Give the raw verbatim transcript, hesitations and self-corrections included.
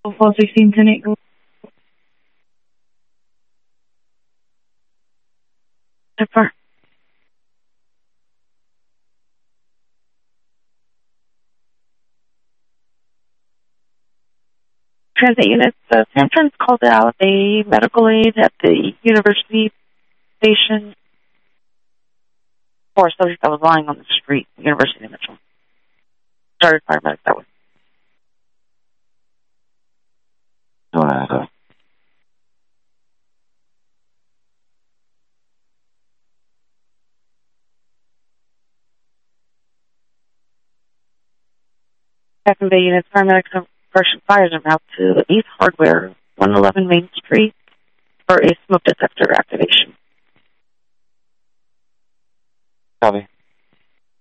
four sixteen ten eight. Pepper. Transit units. Uh, San Fran's called out a medical aid at the university station for a subject that was lying on the street, University of Mitchell. Started paramedics that way. No, no, no. Second Bay units, paramedics and Russian fires are out to East Hardware, one eleven Main Street, for a smoke detector activation. Copy.